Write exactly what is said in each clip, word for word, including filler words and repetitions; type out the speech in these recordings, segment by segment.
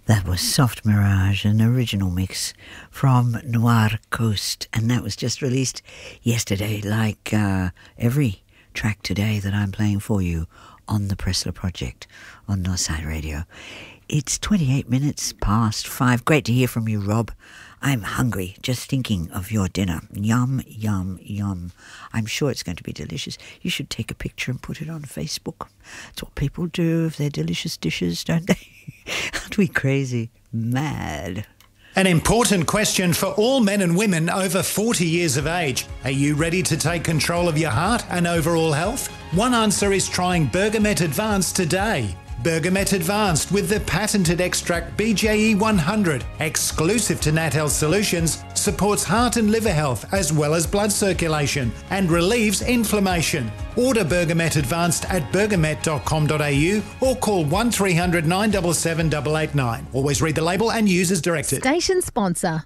That was Soft Mirage, an original mix from Noir Coast, and that was just released yesterday, like uh, every track today that I'm playing for you on the Pressler Project on Northside Radio. It's twenty-eight minutes past five. Great to hear from you, Rob. I'm hungry, just thinking of your dinner. Yum, yum, yum. I'm sure it's going to be delicious. You should take a picture and put it on Facebook. That's what people do if they're delicious dishes, don't they? Aren't we crazy? Mad. An important question for all men and women over forty years of age. Are you ready to take control of your heart and overall health? One answer is trying Bergamet Advanced today. Bergamet Advanced with the patented extract B J E one hundred, exclusive to Nat Health Solutions, supports heart and liver health as well as blood circulation and relieves inflammation. Order Bergamet Advanced at bergamet dot com dot a u or call one three hundred nine seven seven eight eight nine. Always read the label and use as directed. Station sponsor.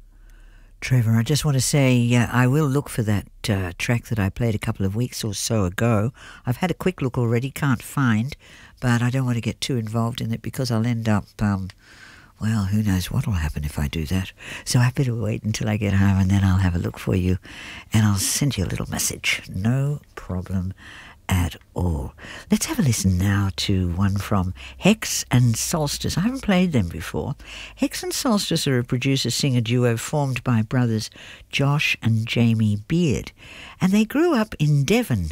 Trevor, I just want to say uh, I will look for that uh, track that I played a couple of weeks or so ago. I've had a quick look already, can't find, but I don't want to get too involved in it because I'll end up, um, well, who knows what will happen if I do that. So I better wait until I get home and then I'll have a look for you and I'll send you a little message. No problem at all. Let's have a listen now to one from Hex and Solstice. I haven't played them before. Hex and Solstice are a producer-singer duo formed by brothers Josh and Jamie Beard, and they grew up in Devon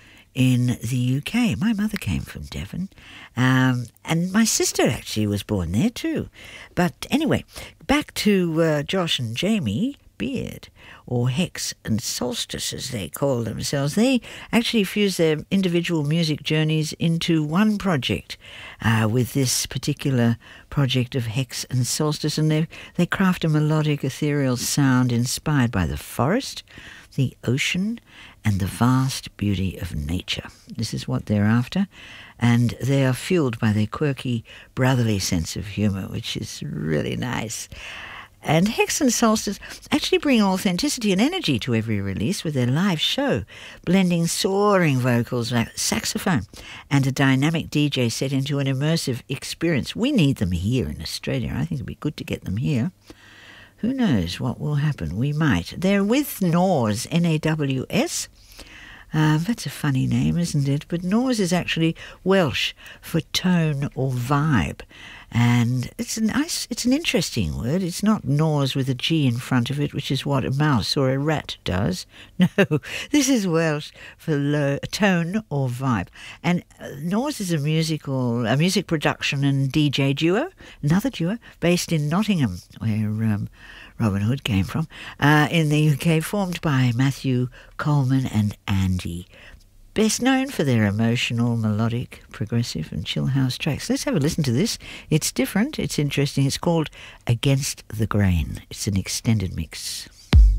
in the U K. My mother came from Devon, um, and my sister actually was born there too. But anyway, back to uh, Josh and Jamie Beard, or Hex and Solstice as they call themselves. They actually fuse their individual music journeys into one project uh, with this particular project of Hex and Solstice, and they they craft a melodic ethereal sound inspired by the forest, the ocean and the vast beauty of nature. This is what they're after, and they are fueled by their quirky brotherly sense of humour, which is really nice. And Hex and Solstice actually bring authenticity and energy to every release with their live show, blending soaring vocals like saxophone and a dynamic D J set into an immersive experience. We need them here in Australia. I think it'd be good to get them here. Who knows what will happen? We might. They're with Naws, N A W S. Uh, that's a funny name, isn't it? But Naws is actually Welsh for tone or vibe. And it's a nice, it's an interesting word. It's not Naws with a G in front of it, which is what a mouse or a rat does. No, this is Welsh for low, tone or vibe. And uh, Naws is a musical, a music production and D J duo, another duo based in Nottingham, where um, Robin Hood came from, uh, in the U K, formed by Matthew Coleman and Andy. Best known for their emotional, melodic, progressive and chill house tracks. Let's have a listen to this. It's different, it's interesting. It's called Against the Grain. It's an extended mix.